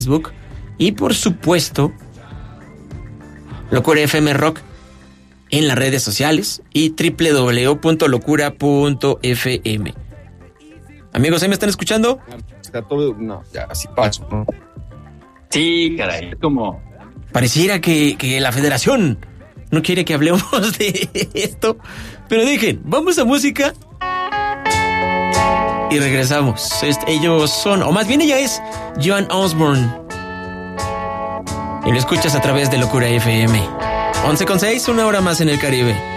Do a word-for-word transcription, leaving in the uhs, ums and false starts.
Facebook y por supuesto Locura F M Rock en las redes sociales y doble u doble u doble u punto locura punto f m. Amigos, ¿ahí me están escuchando? Está todo, no, ya así paso, ¿no? Sí, caray, como... Pareciera que, que la federación no quiere que hablemos de esto, pero dejen, vamos a música y regresamos. Este, ellos son, o más bien ella es Joan Osborne, y lo escuchas a través de Locura F M. once con seis, una hora más en el Caribe.